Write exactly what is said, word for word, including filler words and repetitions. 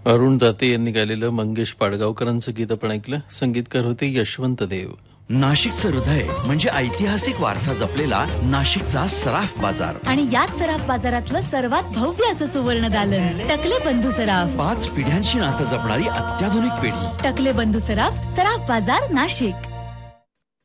अरुण दाते यांनी गायलेलं मंगेश पाडगावकरांचं गीत आपण ऐकलं. संगीतकार होते यशवंत देव. नाशिकचं हृदय म्हणजे ऐतिहासिक वारसा जपलेला नाशिकचा सराफ बाजार. आणि याच सराफ बाजारातलं सर्वात भव्य असं सुवर्ण दालन टकले बंधू सराफ. पाच पिढ्यांची नातं जपणारी अत्याधुनिक पिढी. टकले बंधू सराफ, सराफ बाजार, नाशिक.